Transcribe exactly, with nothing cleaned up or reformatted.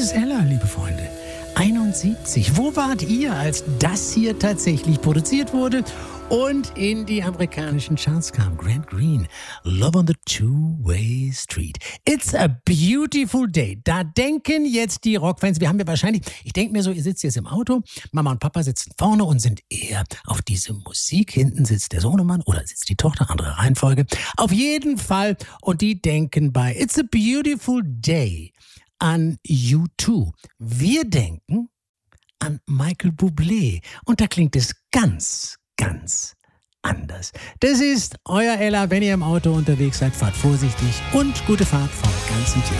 ist Ella, liebe Freunde. einundsiebzig. Wo wart ihr, als das hier tatsächlich produziert wurde und in die amerikanischen Charts kam? Grant Green, Love on the Two-Way Street. It's a beautiful day. Da denken jetzt die Rockfans, wir haben ja wahrscheinlich, ich denke mir so, ihr sitzt jetzt im Auto, Mama und Papa sitzen vorne und sind eher auf diese Musik. Hinten sitzt der Sohnemann oder sitzt die Tochter, andere Reihenfolge. Auf jeden Fall. Und die denken bei It's a Beautiful Day an U zwei. Wir denken an Michael Bublé. Und da klingt es ganz, ganz anders. Das ist euer Ella. Wenn ihr im Auto unterwegs seid, fahrt vorsichtig und gute Fahrt vom ganzen Team.